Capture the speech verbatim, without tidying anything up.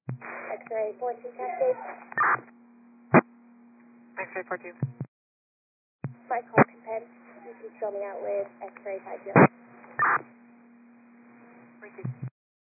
X-ray fourteen Cascade. X-ray fourteen. Flight call compend. You can show me out with X-ray five zero.